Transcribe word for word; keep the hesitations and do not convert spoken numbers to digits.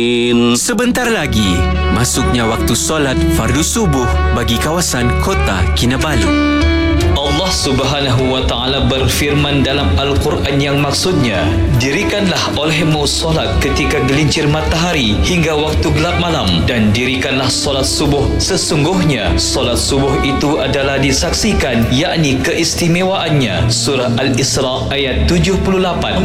Sebentar lagi, masuknya waktu solat fardu subuh bagi kawasan Kota Kinabalu. Allah Subhanahu wa Ta'ala berfirman dalam Al-Quran yang maksudnya, dirikanlah olehmu solat ketika gelincir matahari hingga waktu gelap malam, dan dirikanlah solat subuh. Sesungguhnya solat subuh itu adalah disaksikan, yakni keistimewaannya. Surah Al-Isra ayat tujuh puluh lapan.